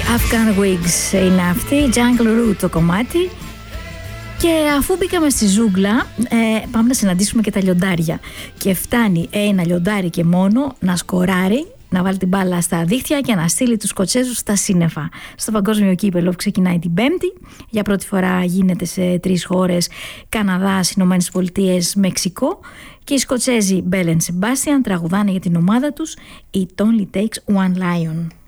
Afghan Wigs είναι αυτή, Jungle Root το κομμάτι. Και αφού μπήκαμε στη ζούγκλα, πάμε να συναντήσουμε και τα λιοντάρια. Και φτάνει ένα λιοντάρι και μόνο να σκοράρει, να βάλει την μπάλα στα δίχτυα και να στείλει τους Σκοτσέζους στα σύννεφα. Στο παγκόσμιο κύπελλο που ξεκινάει την Πέμπτη. Για πρώτη φορά γίνεται σε 3 χώρες: Καναδάς, Ηνωμένες Πολιτείες, Μεξικό. Και οι Σκοτσέζοι Belle and Sebastian τραγουδάνε για την ομάδα τους It Only Takes One Lion.